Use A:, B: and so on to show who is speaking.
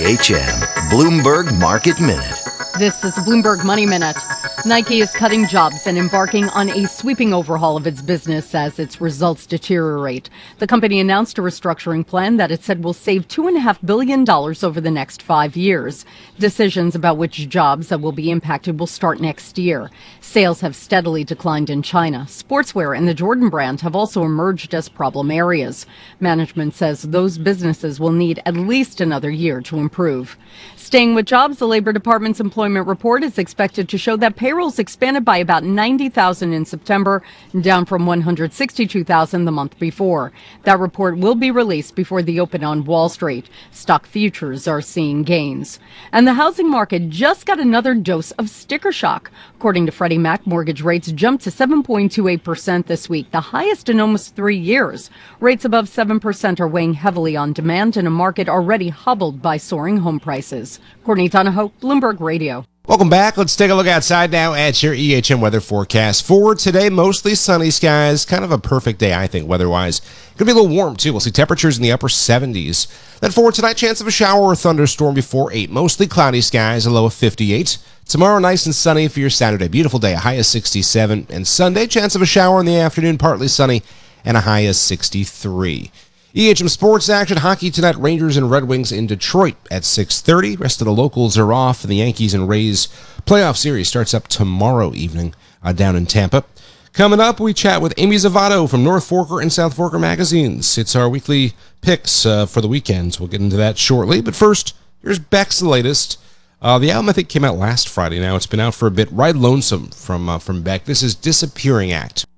A: EHM Bloomberg Market Minute.
B: This is Bloomberg Money Minute. Nike is cutting jobs and embarking on a sweeping overhaul of its business as its results deteriorate. The company announced a restructuring plan that it said will save $2.5 billion over the next 5 years. Decisions about which jobs that will be impacted will start next year. Sales have steadily declined in China. Sportswear and the Jordan brand have also emerged as problem areas. Management says those businesses will need at least another year to improve. Staying with jobs, the Labor Department's employment report is expected to show that payrolls expanded by about 90,000 in September, down from 162,000 the month before. That report will be released before the open on Wall Street. Stock futures are seeing gains. And the housing market just got another dose of sticker shock. According to Freddie Mac, mortgage rates jumped to 7.28% this week, the highest in almost 3 years. Rates above 7% are weighing heavily on demand in a market already hobbled by soaring home prices. Courtney Donahoe, Bloomberg Radio.
C: Welcome back. Let's take a look outside now at your EHM weather forecast. For today, mostly sunny skies. Kind of a perfect day, I think, weather-wise. Going to be a little warm, too. We'll see temperatures in the upper 70s. Then for tonight, chance of a shower or thunderstorm before 8. Mostly cloudy skies, a low of 58. Tomorrow, nice and sunny for your Saturday. Beautiful day, a high of 67. And Sunday, chance of a shower in the afternoon, partly sunny, and a high of 63. EHM Sports action, hockey tonight, Rangers and Red Wings in Detroit at 6:30. Rest of the locals are off, and the Yankees and Rays playoff series starts up tomorrow evening down in Tampa. Coming up, we chat with Amy Zavato from North Forker and South Forker magazines. It's our weekly picks for the weekends. We'll get into that shortly, but first, here's Beck's latest. The album, I think, came out last Friday now. It's been out for a bit. Ride Lonesome from Beck. This is Disappearing Act.